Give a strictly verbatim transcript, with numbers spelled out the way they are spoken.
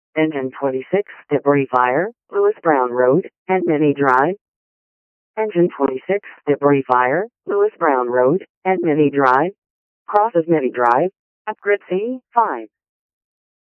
Engine twenty-six, debris fire, Lewis Brown Road, and Mini Drive. Engine twenty-six, debris fire, Lewis Brown Road, and Mini Drive. Cross of Mini Drive, at grid C five.